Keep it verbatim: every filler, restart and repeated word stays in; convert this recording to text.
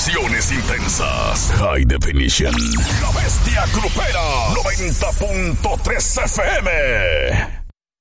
Producciones intensas. High Definition. La Bestia Grupera. noventa punto tres F M.